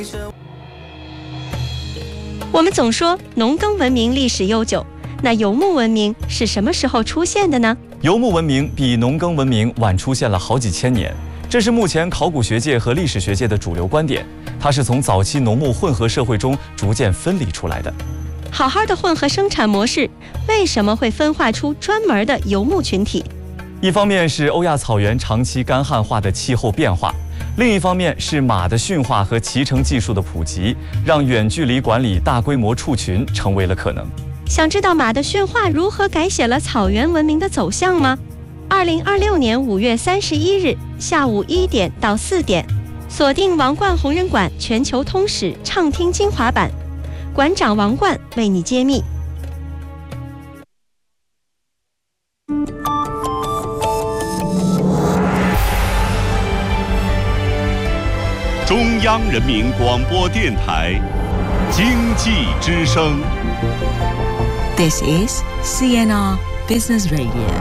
我们总说农耕文明历史悠久，那游牧文明是什么时候出现的呢？ 游牧文明比农耕文明晚出现了好几千年，这是目前考古学界和历史学界的主流观点。它是从早期农牧混合社会中逐渐分离出来的。 好好的混合生产模式，为什么会分化出专门的游牧群体？ 一方面是欧亚草原长期干旱化的气候变化，另一方面是马的驯化和骑乘技术的普及，让远距离管理大规模畜群成为了可能。 想知道马的驯化如何改写了草原文明的走向吗？2026年5月31日下午1点到4点，锁定王冠红人馆全球通史畅听精华版，馆长王冠为你揭秘。 中央人民广播电台经济之声。 This is CNR Business Radio。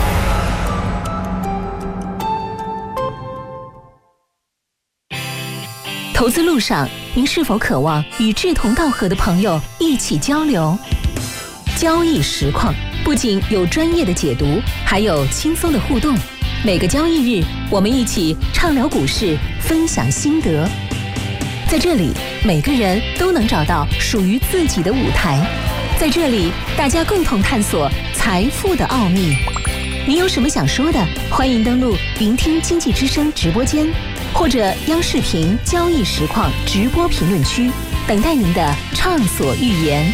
投资路上，您是否渴望与志同道合的朋友一起交流？交易实况不仅有专业的解读，还有轻松的互动。每个交易日，我们一起畅聊股市，分享心得。在这里，每个人都能找到属于自己的舞台。在这里，大家共同探索财富的奥秘。你有什么想说的？欢迎登录聆听经济之声直播间，或者央视频交易实况直播评论区，等待您的畅所欲言。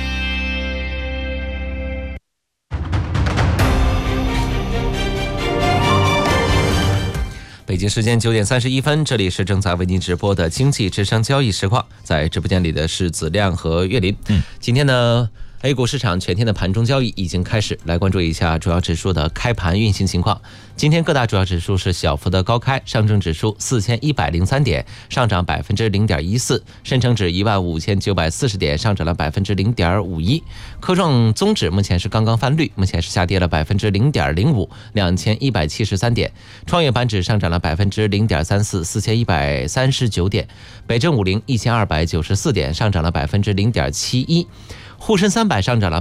北京时间9点31分，这里是正在为您直播的经济之声交易实况，在直播间里的是子亮和岳林。今天呢，A 股市场全天的盘中交易已经开始，来关注一下主要指数的开盘运行情况。今天各大主要指数是小幅的高开，上证指数4103点，上涨0.14%；深成指15940点，上涨了0.51%；科创综指目前是刚刚翻绿，目前是下跌了0.05%，2173点；创业板指上涨了0.34%，4139点；北证501294点，上涨了0.71%。沪深300上涨了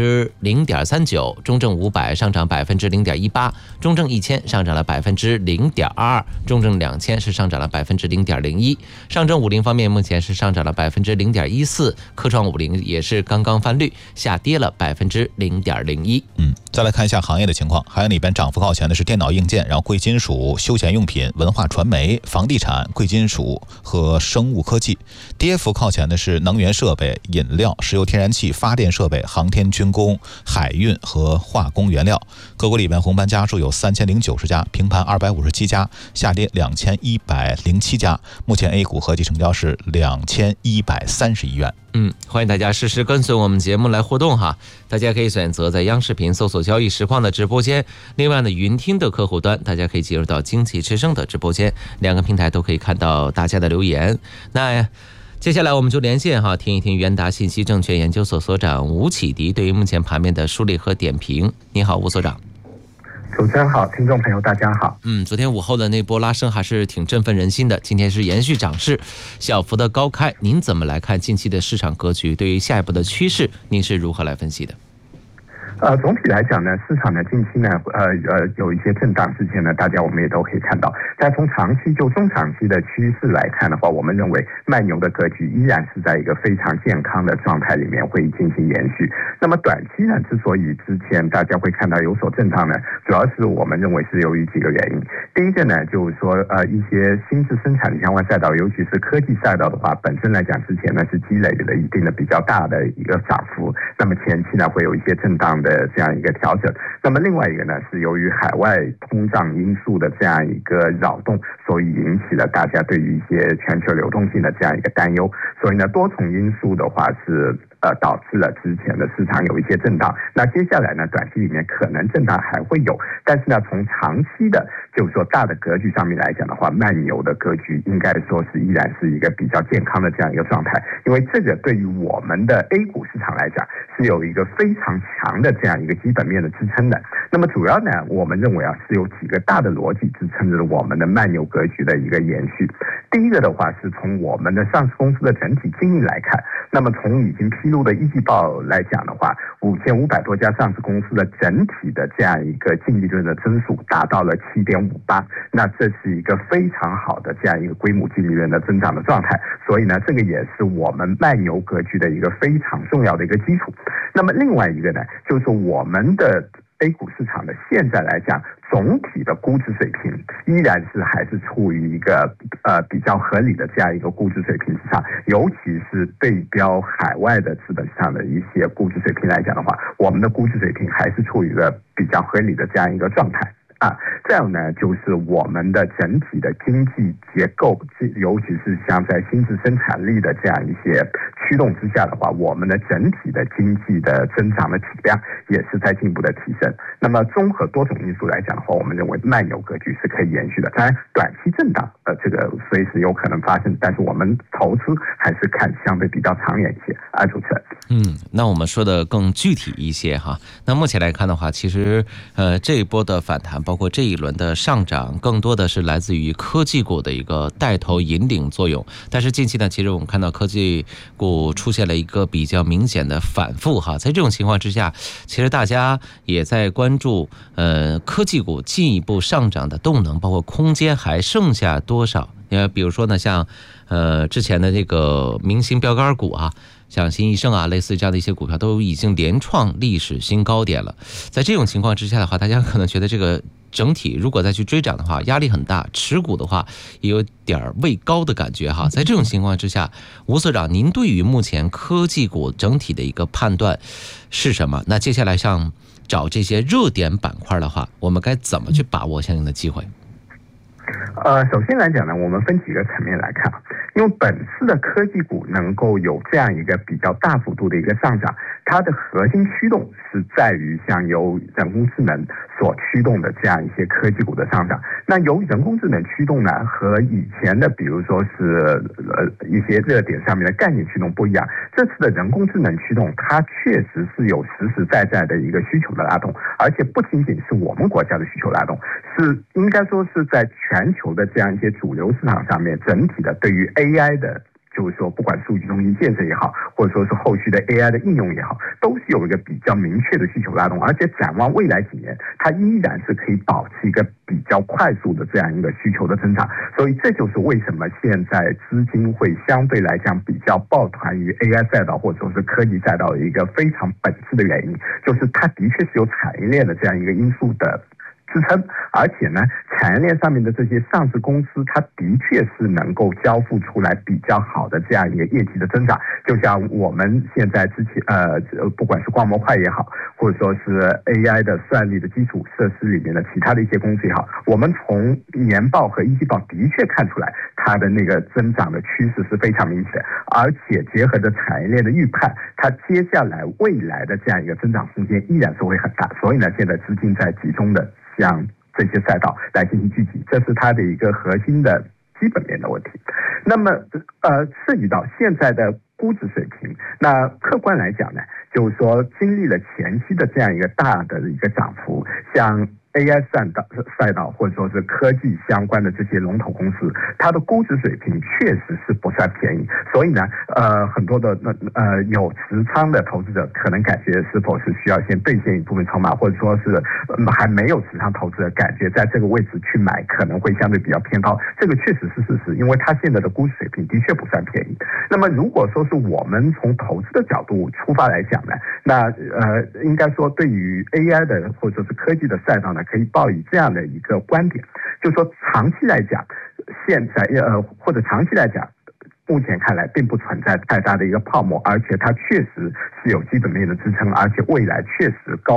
0.39%，中证500上涨0.18%，中证1000上涨了0.22%，中证2000是上涨了0.01%。上证50方面目前是上涨了0.14%，科创50也是刚刚翻绿，下跌了0.01%。 再来看一下行业的情况，行业里边涨幅靠前的是电脑硬件，然后贵金属、休闲用品、文化传媒、房地产、贵金属和生物科技。跌幅靠前的是能源设备、饮料、石油天然气、发电设备、航天军工、海运和化工原料。个股里边红盘家数有3090家，平盘257家，下跌2107家。目前 A 股合计成交是2130亿元。 欢迎大家实时跟随我们节目来互动哈，大家可以选择在央视频搜索交易实况的直播间，另外呢云听的客户端大家可以进入到经济之声的直播间，两个平台都可以看到大家的留言。那接下来我们就连线哈，听一听元达信息证券研究所所长吴启迪对于目前盘面的梳理和点评。你好，吴所长。 主持人好，听众朋友大家好。 昨天午后的那波拉升还是挺振奋人心的，今天是延续涨势，小幅的高开。您怎么来看近期的市场格局？对于下一步的趋势，您是如何来分析的？ 总体来讲呢，市场呢近期呢有一些震荡之前呢，大家我们也都可以看到，但从长期就中长期的趋势来看的话，我们认为慢牛的格局依然是在一个非常健康的状态里面会进行延续。那么短期呢，之所以之前大家会看到有所震荡呢，主要是我们认为是由于几个原因。第一个呢，就是说一些新质生产的相关赛道，尤其是科技赛道的话，本身来讲之前呢是积累了一定的比较大的一个涨幅，那么前期呢会有一些震荡的这样一个调整。那么另外一个呢，是由于海外通胀因素的这样一个扰动，所以引起了大家对于一些全球流动性的这样一个担忧。所以呢，多重因素的话是导致了之前的市场有一些震荡。那接下来呢，短期里面可能震荡还会有，但是呢，从长期的就是说大的格局上面来讲的话，慢牛的格局应该说是依然是一个比较健康的这样一个状态，因为这个对于我们的 A 股市场来讲是有一个非常强的这样一个基本面的支撑的。那么主要呢，我们认为是有几个大的逻辑支撑着我们的慢牛格局的一个延续。第一个的话是从我们的上市公司的整体经营来看，那么从已经披露的一季报来讲的话，5500多家上市公司的整体的这样一个净利润的增速达到了7.58%，那这是一个非常好的这样一个规模净利润的增长的状态，所以呢，这个也是我们慢牛格局的一个非常重要的一个基础。那么另外一个呢，就是我们的A 股市场的现在来讲，总体的估值水平依然是还是处于一个比较合理的这样一个估值水平之上，尤其是对标海外的资本市场的一些估值水平来讲的话，我们的估值水平还是处于一个比较合理的这样一个状态。这样呢，就是我们的整体的经济结构，尤其是像在新质生产力的这样一些驱动之下的话，我们的整体的经济的增长的体量也是在进一步的提升。那么综合多种因素来讲的话，我们认为慢牛格局是可以延续的。当然，短期震荡，这个随时有可能发生，但是我们投资还是看相对比较长远一些。主持人。 那我们说的更具体一些哈。那目前来看的话，其实这一波的反弹，包括这一轮的上涨，更多的是来自于科技股的一个带头引领作用。但是近期呢，其实我们看到科技股出现了一个比较明显的反复哈。在这种情况之下，其实大家也在关注科技股进一步上涨的动能，包括空间还剩下多少。比如说呢，像之前的这个明星标杆股啊，像新医生啊，类似这样的一些股票都已经连创历史新高点了。在这种情况之下的话，大家可能觉得这个整体如果再去追涨的话，压力很大，持股的话也有点畏高的感觉哈。在这种情况之下，吴所长，您对于目前科技股整体的一个判断是什么？那接下来像找这些热点板块的话，我们该怎么去把握相应的机会？ 首先来讲呢，我们分几个层面来看，因为本次的科技股能够有这样一个比较大幅度的一个上涨，它的核心驱动是在于像由人工智能所驱动的这样一些科技股的上涨。那由人工智能驱动呢，和以前的比如说是一些热点上面的概念驱动不一样。这次的人工智能驱动，它确实是有实实在在的一个需求的拉动，而且不仅仅是我们国家的需求拉动，是应该说是在全球的这样一些主流市场上面，整体的对于 AI 的，就是说不管数据中心建设也好，或者说是后续的 AI 的应用也好，都是有一个比较明确的需求拉动，而且展望未来几年，它依然是可以保持一个比较快速的这样一个需求的增长。所以这就是为什么现在资金会相对来讲比较抱团于 AI 赛道或者说是科技赛道的一个非常本质的原因，就是它的确是有产业链的这样一个因素的支撑，而且呢，产业链上面的这些上市公司，它的确是能够交付出来比较好的这样一个业绩的增长。就像我们现在之前不管是光模块也好，或者说是 AI 的算力的基础设施里面的其他的一些公司也好，我们从年报和一季报的确看出来，它的那个增长的趋势是非常明显，而且结合着产业链的预判，它接下来未来的这样一个增长空间依然是会很大。所以呢，现在资金在集中的向这些赛道来进行聚集，这是它的一个核心的基本面的问题。那么涉及到现在的估值水平，那客观来讲呢，就是说经历了前期的这样一个大的一个涨幅，像AI 赛道或者说是科技相关的这些龙头公司，它的估值水平确实是不算便宜。所以呢，很多的有持仓的投资者可能感觉是否是需要先兑现一部分筹码，或者说是还没有持仓投资者感觉在这个位置去买可能会相对比较偏高。这个确实是事实，因为它现在的估值水平的确不算便宜。那么如果说是我们从投资的角度出发来讲呢，那应该说对于 AI 的或者说是科技的赛道呢，可以抱以这样的一个观点，就是说长期来讲，现在或者长期来讲，目前看来并不存在太大的一个泡沫，而且它确实是有基本面的支撑，而且未来确实高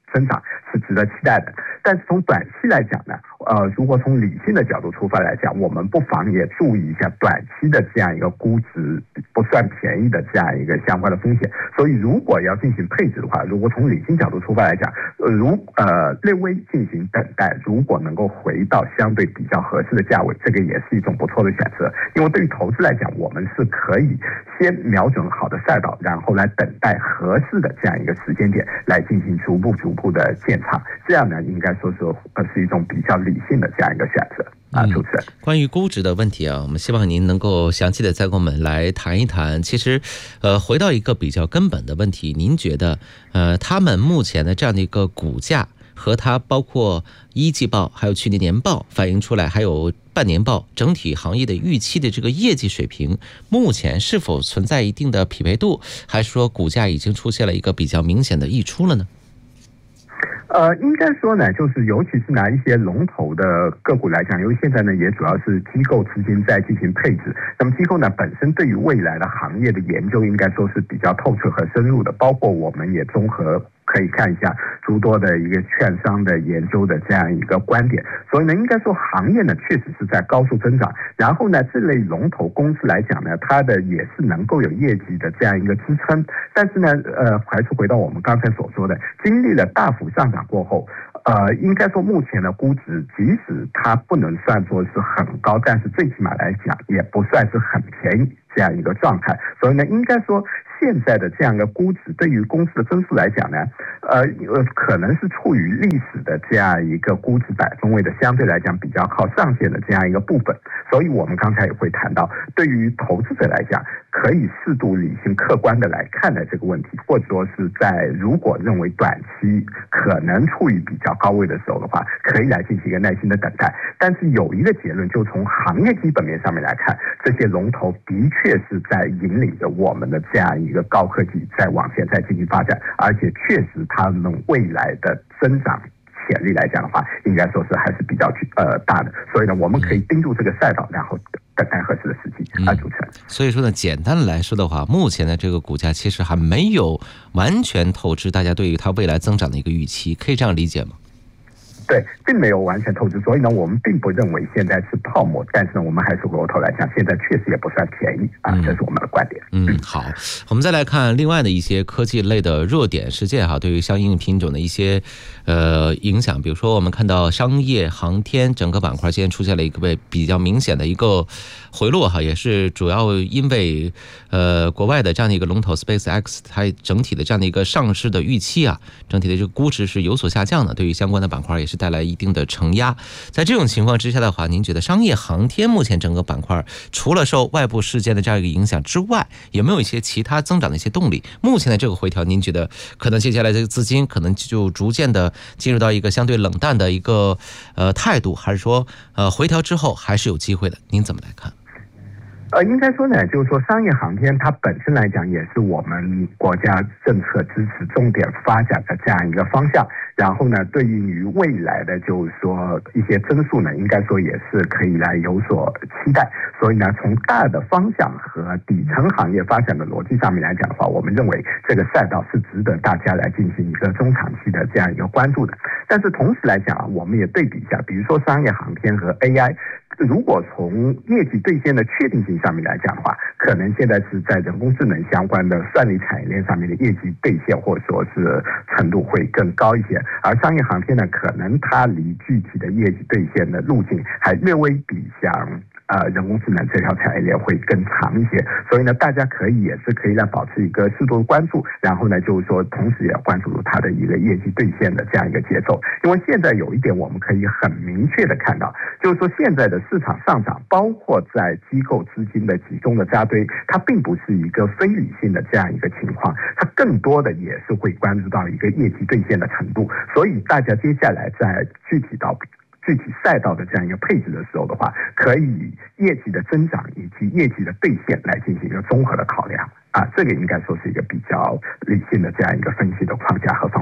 增长是值得期待的。但是从短期来讲呢，如果从理性的角度出发来讲，我们不妨也注意一下短期的这样一个估值不算便宜的这样一个相关的风险。所以如果要进行配置的话，如果从理性角度出发来讲，略微进行等待，如果能够回到相对比较合适的价位，这个也是一种不错的选择。因为对于投资来讲，我们是可以先瞄准好的赛道，然后来等待合适的这样一个时间点来进行逐步的建仓，这样呢应该说是一种比较理性的这样一个选择。主持人， 关于估值的问题啊，我们希望您能够详细的再跟我们来谈一谈。其实，回到一个比较根本的问题，您觉得，他们目前的这样的一个股价和它包括一季报还有去年年报反映出来，还有半年报整体行业的预期的这个业绩水平，目前是否存在一定的匹配度，还是说股价已经出现了一个比较明显的溢出了呢？ 应该说呢，就是尤其是拿一些龙头的个股来讲，因为现在呢也主要是机构资金在进行配置，那么机构呢本身对于未来的行业的研究应该说是比较透彻和深入的，包括我们也综合可以看一下诸多的一个券商的研究的这样一个观点。所以呢，应该说行业呢确实是在高速增长，然后呢这类龙头公司来讲呢，它的也是能够有业绩的这样一个支撑。但是呢还是回到我们刚才所说的，经历了大幅上涨过后，应该说目前的估值即使它不能算作是很高，但是最起码来讲也不算是很便宜这样一个状态。所以呢，应该说现在的这样一个估值对于公司的分数来讲呢，可能是处于历史的这样一个估值百分位的相对来讲比较靠上限的这样一个部分。所以我们刚才也会谈到，对于投资者来讲，可以适度理性客观的来看待这个问题，或者说是在如果认为短期可能处于比较高位的时候的话，可以来进行一个耐心的等待。但是有一个结论，就从行业基本面上面来看，这些龙头的确是在引领着我们的这样一个高科技在往前在进行发展，而且确实他们未来的增长潜力来讲的话，应该说是还是比较大的。所以呢，我们可以盯住这个赛道，然后等待合适的时机。主持人， 所以说呢，简单来说的话，目前的这个股价其实还没有完全透支大家对于它未来增长的一个预期，可以这样理解吗？ 对，并没有完全透支，所以呢，我们并不认为现在是泡沫，但是呢，我们还是回过头来讲，现在确实也不算便宜这是我们的观点。 好，我们再来看另外的一些科技类的热点事件对于相应品种的一些影响，比如说我们看到商业航天整个板块现在出现了一个比较明显的一个回落也是主要因为国外的这样的一个龙头 SpaceX 它整体的这样的一个上市的预期整体的这个估值是有所下降的，对于相关的板块也是带来一定的承压。在这种情况之下的话，您觉得商业航天目前整个板块除了受外部事件的这样一个影响之外，有没有一些其他增长的一些动力？目前的这个回调，您觉得可能接下来这个资金可能就逐渐的进入到一个相对冷淡的一个态度，还是说回调之后还是有机会的？您怎么来看？ 应该说呢，就是说商业航天它本身来讲也是我们国家政策支持重点发展的这样一个方向。然后呢，对于未来的就是说一些增速呢，应该说也是可以来有所期待。所以呢，从大的方向和底层行业发展的逻辑上面来讲的话，我们认为这个赛道是值得大家来进行一个中长期的这样一个关注的。但是同时来讲我们也对比一下，比如说商业航天和 AI。如果从业绩兑现的确定性上面来讲的话，可能现在是在人工智能相关的算力产业链上面的业绩兑现或者说是程度会更高一些，而商业航天呢，可能它离具体的业绩兑现的路径还略微比像人工智能这条产业链会更长一些。所以呢，大家也是可以来保持一个适度的关注，然后呢，就是说同时也要关注它的一个业绩兑现的这样一个节奏。因为现在有一点我们可以很明确的看到，就是说现在的市场上涨，包括在机构资金的集中的扎堆，它并不是一个非理性的这样一个情况，它更多的也是会关注到一个业绩兑现的程度。所以大家接下来在具体赛道的这样一个配置的时候的话，可以业绩的增长以及业绩的兑现来进行一个综合的考量这个应该说是一个比较理性的这样一个分析的框架和方法。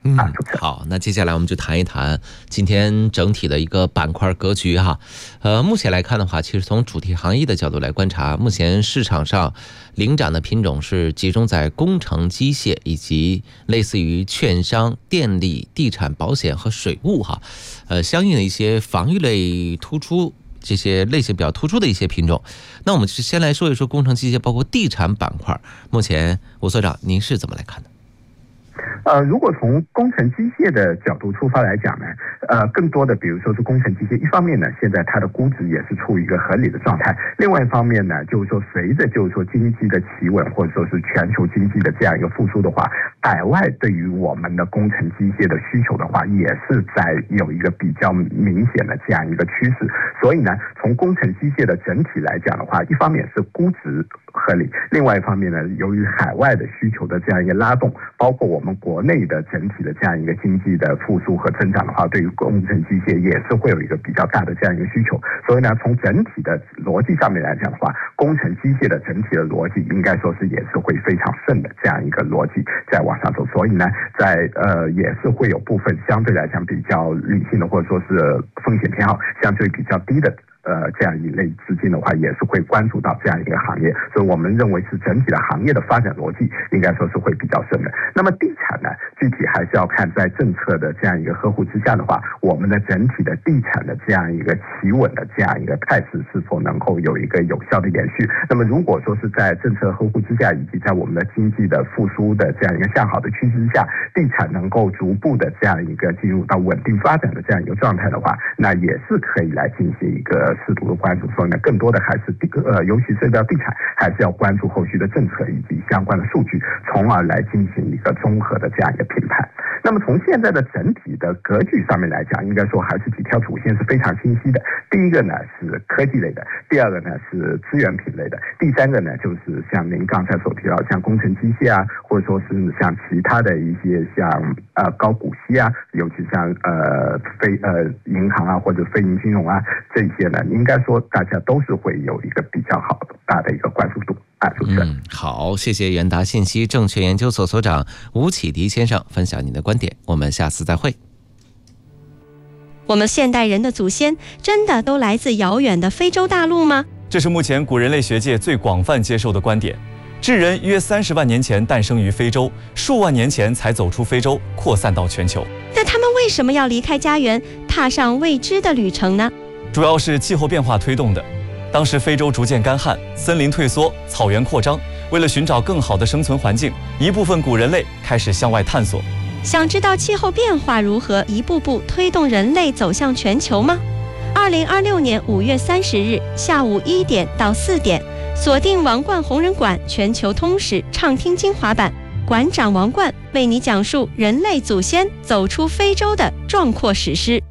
好，那接下来我们就谈一谈今天整体的一个板块格局哈。目前来看的话，其实从主题行业的角度来观察，目前市场上领涨的品种是集中在工程机械以及类似于券商、电力、地产、保险和水务哈。相应的一些防御类突出。这些类型比较突出的一些品种，那我们先来说一说工程机械，包括地产板块。目前，吴所长，您是怎么来看的？ 如果从工程机械的角度出发来讲呢，更多的比如说是工程机械，一方面呢，现在它的估值也是处于一个合理的状态；另外一方面呢，就是说随着经济的企稳，或者说是全球经济的这样一个复苏的话，海外对于我们的工程机械的需求的话，也是在有一个比较明显的这样一个趋势。所以呢，从工程机械的整体来讲的话，一方面是估值合理，另外一方面呢，由于海外的需求的这样一个拉动，包括我们国内的整体的这样一个经济的复苏和增长的话，对于工程机械也是会有一个比较大的这样一个需求。所以呢，从整体的逻辑上面来讲的话，工程机械的整体的逻辑应该说是也是会非常顺的这样一个逻辑在往上走。所以呢，在也是会有部分相对来讲比较理性的，或者说是风险偏好相对比较低的这样一类资金的话，也是会关注到这样一个行业，所以我们认为是整体的行业的发展逻辑应该说是会比较顺的。那么地产呢，具体还是要看在政策的这样一个呵护之下的话，我们的整体的地产的这样一个企稳的这样一个态势是否能够有一个有效的延续。那么如果说是在政策呵护之下，以及在我们的经济的复苏的这样一个向好的趋势之下，地产能够逐步的这样一个进入到稳定发展的这样一个状态的话，那也是可以来进行一个适度的关注。所以呢，更多的还是尤其是到地产，还是要关注后续的政策以及相关的数据，从而来进行一个综合的这样一个评判。那么从现在的整体的格局上面来讲，应该说还是几条主线是非常清晰的。第一个呢是科技类的，第二个呢是资源品类的，第三个呢就是像您刚才所提到像工程机械啊，或者说是像其他的一些像高股息啊，尤其像非银行啊或者非银金融啊，这些呢应该说大家都是会有一个比较好的大的一个关注度。主持人， 好，谢谢远达信息证券研究所所长吴启迪先生分享您的观点，我们下次再会。 我们现代人的祖先真的都来自遥远的非洲大陆吗？ 这是目前古人类学界最广泛接受的观点。智人约30万年前诞生于非洲，数万年前才走出非洲，扩散到全球。 那他们为什么要离开家园，踏上未知的旅程呢？ 主要是气候变化推动的。当时非洲逐渐干旱，森林退缩，草原扩张。为了寻找更好的生存环境，一部分古人类开始向外探索。 想知道气候变化如何一步步推动人类走向全球吗？2026年5月30日下午1点到4点，锁定王冠红人馆全球通史畅听精华版，馆长王冠为你讲述人类祖先走出非洲的壮阔史诗。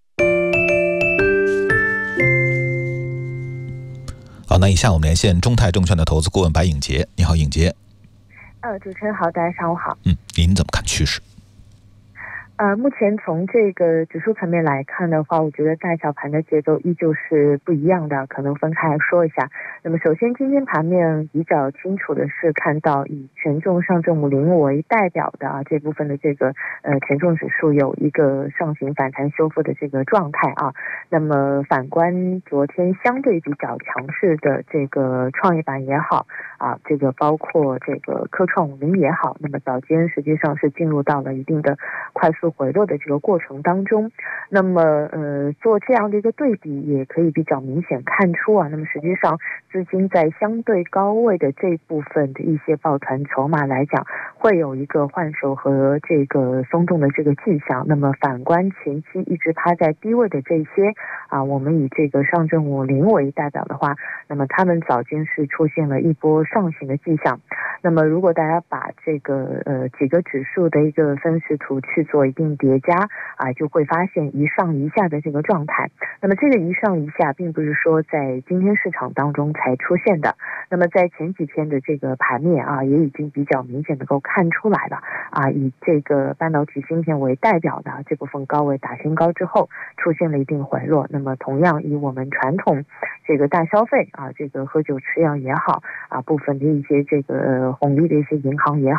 好，那以下我们连线中泰证券的投资顾问白颖杰。你好，颖杰。 主持人好，大家上午好。 您怎么看趋势？ 目前从这个指数层面来看的话，我觉得大小盘的节奏依旧是不一样的，可能分开来说一下。那么首先今天盘面比较清楚的是看到以权重上证50为代表的这部分的这个权重指数有一个上行反弹修复的这个状态啊。那么反观昨天相对比较强势的这个创业板也好这个包括这个科创50也好，那么早间实际上是进入到了一定的快速回落的这个过程当中。那么做这样的一个对比，也可以比较明显看出那么实际上资金在相对高位的这部分的一些抱团筹码来讲，会有一个换手和这个松动的这个迹象。那么反观前期一直趴在低位的这些我们以这个上证50为代表的话，那么他们早间是出现了一波上行的迹象。那么如果大家把这个几个指数的一个分时图去做一定叠加就会发现一上一下的这个状态。那么这个一上一下并不是说在今天市场当中才出现的，那么在前几天的这个盘面也已经比较明显能够看出来了以这个半导体芯片为代表的这部分高位打新高之后出现了一定回落。那么同样以我们传统这个大消费这个喝酒吃药也好部分的一些这个红利的一些银行也好，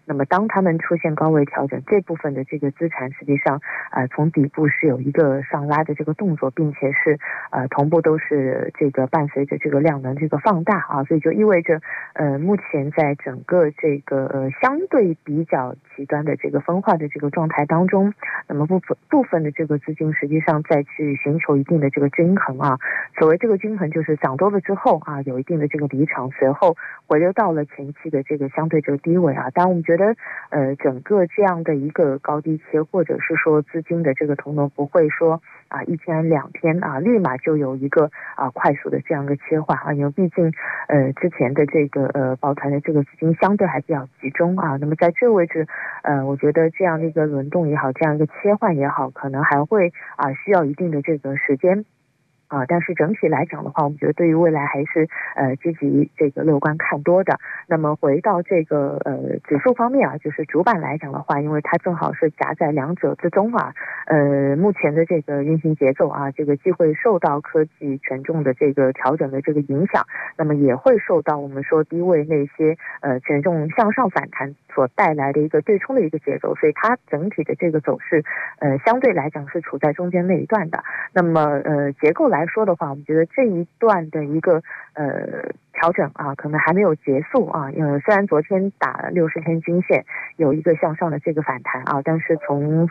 那么当它们出现高位调整，这部分的这个资产实际上从底部是有一个上拉的这个动作，并且是同步都是这个伴随着这个量能这个放大啊，所以就意味着目前在整个这个相对比较极端的这个分化的这个状态当中，那么部分的这个资金实际上再去寻求一定的这个均衡啊。所谓这个均衡就是涨多了之后啊，有一定的这个离场，随后回流到了前期的这个相对这个低位啊。当然我们觉得整个这样的一个高低切，或者是说资金的这个同动不会说一天两天立马就有一个快速的这样一个切换啊，因为毕竟之前的这个抱团的这个资金相对还比较集中啊。那么在这个位置我觉得这样的一个轮动也好，这样一个切换也好，可能还会需要一定的这个时间。但是整体来讲的话，我们觉得对于未来还是积极这个乐观看多的。那么回到这个指数方面就是主板来讲的话，因为它正好是夹在两者之中目前的这个运行节奏这个既会受到科技权重的这个调整的这个影响，那么也会受到我们说低位那些权重向上反弹所带来的一个对冲的一个节奏，所以它整体的这个走势相对来讲是处在中间那一段的。那么结构来说的话，我们觉得这一段的一个调整可能还没有结束因为虽然昨天打了60天均线有一个向上的这个反弹但是从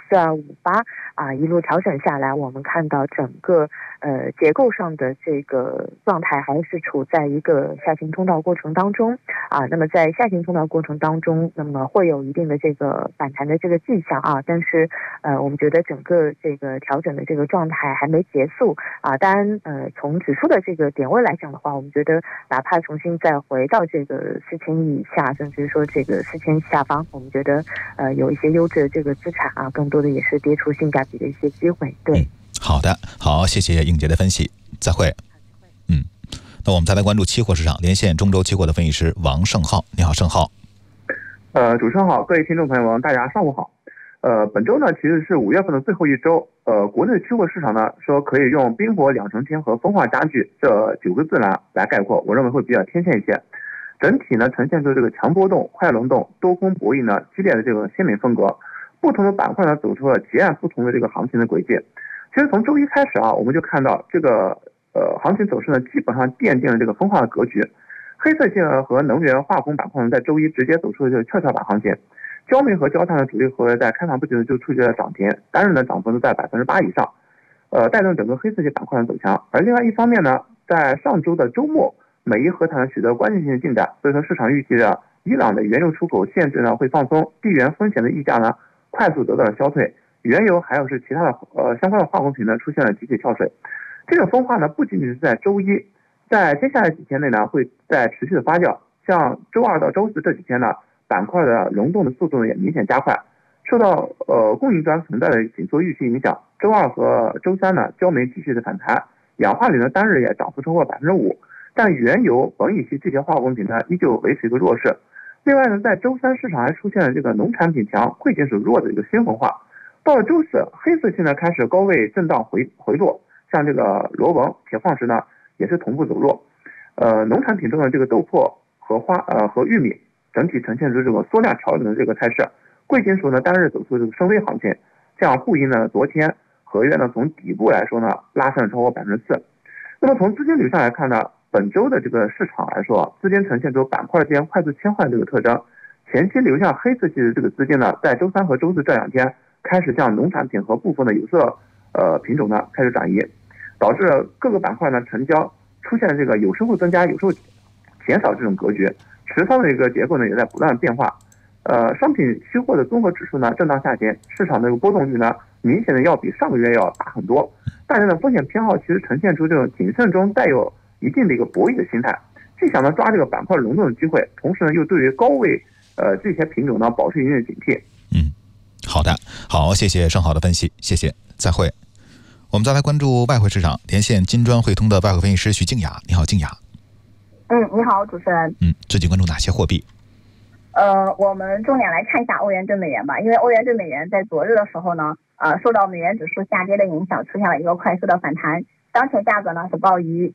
4258一路调整下来，我们看到整个结构上的这个状态还是处在一个下行通道过程当中那么在下行通道过程当中，那么会有一定的这个反弹的这个迹象但是我们觉得整个这个调整的这个状态还没结束当然从指数的这个点位来讲的话，我们觉得哪怕重新再回到这个4000以下，甚至说这个4000下方，我们觉得有一些优质的这个资产更多的也是跌出性价比的一些机会。对， 好的，好，谢谢应杰的分析，再会。那我们再来关注期货市场，连线中州期货的分析师王胜浩。你好，胜浩。 主持人好，各位听众朋友们，大家上午好。本周呢其实是5月份的最后一周，国内的期货市场呢说可以用冰火两重天和分化加剧这9个字来概括，我认为会比较贴切一些。整体呢呈现出这个强波动、快轮动、多空博弈呢激烈的这个鲜明风格，不同的板块呢走出了截然不同的这个行情的轨迹。其实从周一开始我们就看到这个行情走势呢基本上奠定了这个分化的格局。黑色系和能源化工板块呢在周一直接走出了这个跷跷板行情。焦煤和焦炭的主力合约在开盘不久就出现了涨停，单日呢涨幅都在8%以上，带动整个黑色系板块的走强。而另外一方面呢，在上周的周末，美伊和谈取得关键性的进展，所以说市场预计着伊朗的原油出口限制呢会放松，地缘风险的溢价呢快速得到了消退，原油还有是其他的相关的化工品呢出现了集体跳水。这种分化呢不仅仅是在周一，在接下来几天内呢会在持续的发酵，像周二到周四这几天呢，板块的轮动的速度也明显加快，受到供应端存在的紧缩预期影响，周二和周三呢，焦煤继续的反弹，氧化铝呢单日也涨幅超过5%，但原油、苯乙烯这些化工品呢依旧维持一个弱势。另外呢，在周三市场还出现了这个农产品强、贵金属弱的一个新分化。到了周四，黑色系呢开始高位震荡回落，像这个螺纹、铁矿石呢也是同步走弱。农产品中的这个豆粕和玉米整体呈现出这个缩量调整的这个态势，贵金属呢单日走出这个升微行情，像沪银呢昨天合约呢从底部来说呢拉升了超过4%。那么从资金流向来看呢，本周的这个市场来说，资金呈现出板块间快速切换这个特征，前期流向黑色系的这个资金呢，在周三和周四这2天开始向农产品和部分的有色品种呢开始转移，导致各个板块呢成交出现了这个有时候增加有时候减少这种格局，持仓的一个结构呢也在不断变化。商品期货的综合指数呢震荡下跌，市场的这个波动率呢明显的要比上个月要大很多。大家的风险偏好其实呈现出这种谨慎中带有一定的一个博弈的心态，既想呢抓这个板块轮动的机会，同时呢又对于高位这些品种呢保持一定的警惕。 好的，好，谢谢盛好的分析，谢谢，再会。我们再来关注外汇市场，连线金砖汇通的外汇分析师徐静雅。你好，静雅。 你好，主持人。 最近关注哪些货币？ 我们重点来看一下欧元对美元吧，因为欧元对美元在昨日的时候呢，受到美元指数下跌的影响，出现了一个快速的反弹，当前价格呢是报于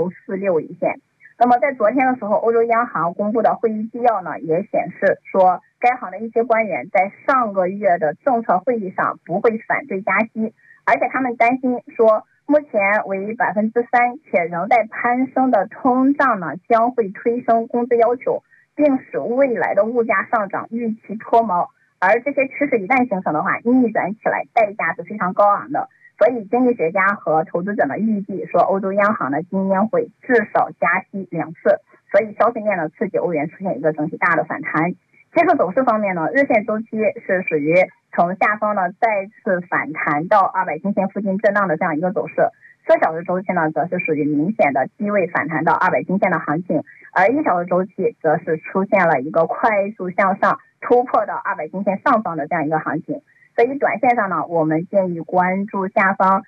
1.1646 一线。那么在昨天的时候，欧洲央行公布的会议纪要呢也显示说， 该行的一些官员在上个月的政策会议上不会反对加息，而且他们担心说，目前为3%且仍在攀升的通胀呢，将会推升工资要求，并使未来的物价上涨预期脱锚。而这些趋势一旦形成的话，逆转起来代价是非常高昂的。所以经济学家和投资者呢预计说，欧洲央行呢今年会至少加息2次，所以消费面呢刺激欧元出现一个整体大的反弹。技术走势方面呢，日线周期是属于从下方呢再次反弹到200均线附近震荡的这样一个走势，4小时周期呢则是属于明显的低位反弹到200均线的行情，而1小时周期则是出现了一个快速向上突破到200均线上方的这样一个行情。所以短线上呢，我们建议关注下方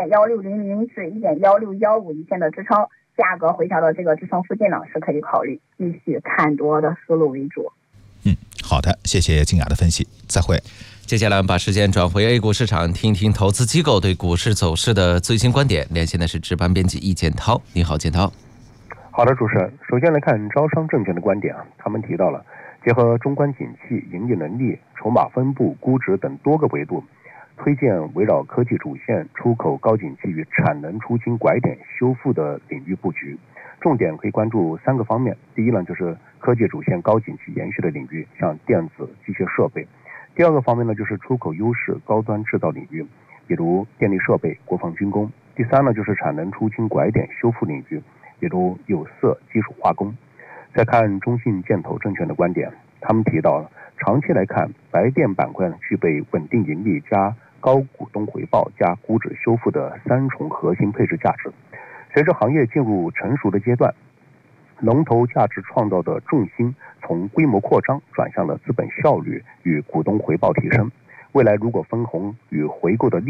1.1600至1.1615一线的支撑，价格回调的这个支撑附近呢，是可以考虑继续看多的思路为主。 好的，谢谢静雅的分析，再会。 接下来我们把时间转回 A 股市场，听听投资机构对股市走势的最新观点。连线的是值班编辑易建涛，你好，建涛。 好的，主持人，首先来看招商证券的观点他们提到了结合中观景气、盈利能力、筹码分布、估值等多个维度，推荐围绕科技主线、出口高景气与产能出清拐点修复的领域布局。重点可以关注3个方面。第一呢，就是科技主线高景气延续的领域，像电子、机械设备。第2个方面呢，就是出口优势高端制造领域，比如电力设备、国防军工。第3呢，就是产能出清拐点修复领域，比如有色、基础化工。再看中信建投证券的观点，他们提到长期来看，白电板块具备稳定盈利加高股东回报加估值修复的3重核心配置价值。随着行业进入成熟的阶段，龙头价值创造的重心从规模扩张转向了资本效率与股东回报提升。未来如果分红与回购的利